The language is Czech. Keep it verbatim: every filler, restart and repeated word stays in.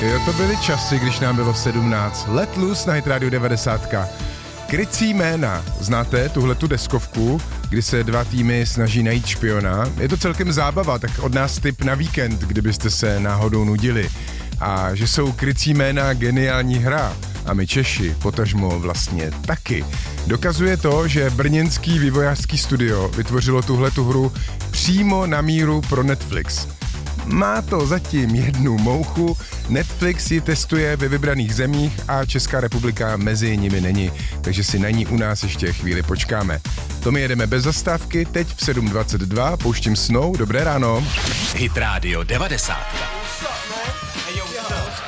Jo, to byly časy, když nám bylo sedmnáct. Let Loose na Hit Radio devadesát. Krycí jména. Znáte tuhletu deskovku, kdy se dva týmy snaží najít špiona? Je to celkem zábava, tak od nás tip na víkend, kdybyste se náhodou nudili. A že jsou krycí jména geniální hra. A my Češi, potažmo vlastně taky. Dokazuje to, že brněnský vývojářský studio vytvořilo tuhletu hru přímo na míru pro Netflix. Má to zatím jednu mouchu, Netflix ji testuje ve vybraných zemích a Česká republika mezi nimi není, takže si na ní u nás ještě chvíli počkáme. To my jedeme bez zastávky, teď v sedm dvacet dva, pouštím Snow, dobré ráno. Hit Radio devadesát.